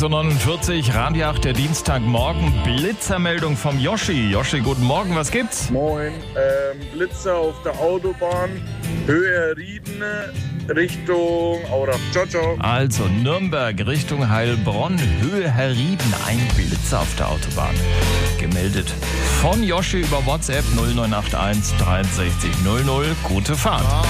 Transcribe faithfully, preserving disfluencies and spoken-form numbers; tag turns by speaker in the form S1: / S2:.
S1: sechs Uhr neunundvierzig, Radio acht, der Dienstagmorgen. Blitzermeldung vom Yoshi. Yoshi, guten Morgen, was gibt's?
S2: Moin, ähm, Blitzer auf der Autobahn, Höhe Riedene, Richtung Aurach. Ciao, ciao.
S1: Also Nürnberg Richtung Heilbronn, Höhe Herrieden, ein Blitzer auf der Autobahn. Gemeldet von Yoshi über WhatsApp null neun acht eins sechs drei null null. Gute Fahrt.